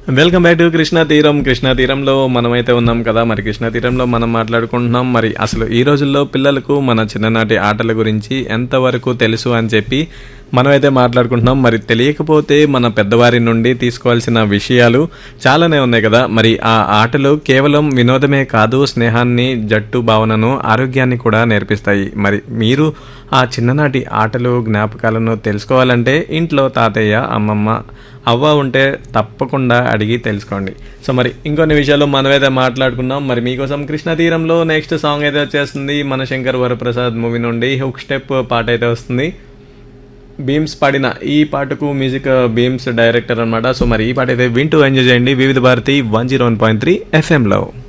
Welcome back to Krishna తీరం. కృష్ణా తీరంలో మనమైతే ఉన్నాం కదా. మరి కృష్ణా తీరంలో మనం మాట్లాడుకుంటున్నాం. మరి అసలు ఈ రోజుల్లో పిల్లలకు మన చిన్ననాటి ఆటల గురించి ఎంతవరకు తెలుసు అని చెప్పి మనమైతే మాట్లాడుకుంటున్నాం. మరి తెలియకపోతే మన పెద్దవారి నుండి తీసుకోవాల్సిన విషయాలు చాలానే ఉన్నాయి కదా. మరి ఆ ఆటలు కేవలం వినోదమే కాదు, స్నేహాన్ని, జట్టు భావనను, ఆరోగ్యాన్ని కూడా నేర్పిస్తాయి. మరి మీరు ఆ చిన్ననాటి ఆటలు, జ్ఞాపకాలను తెలుసుకోవాలంటే ఇంట్లో తాతయ్య, అమ్మమ్మ, అవ్వ ఉంటే తప్పకుండా అడిగి తెలుసుకోండి. సో మరి ఇంకొన్ని విషయాలు మనమైతే మాట్లాడుకున్నాం. మరి మీకోసం కృష్ణ తీరంలో నెక్స్ట్ సాంగ్ అయితే వచ్చేస్తుంది. మన శంకర్ వరప్రసాద్ మూవీ నుండి హుక్ స్టెప్ పాట అయితే వస్తుంది. బీమ్స్ పాడిన ఈ పాటకు మ్యూజిక్ బీమ్స్ డైరెక్టర్ అనమాట. సో మరి ఈ పాట అయితే వింటూ ఎంజాయ్ చేయండి. వివిధ భారతి 101.3 FM లో.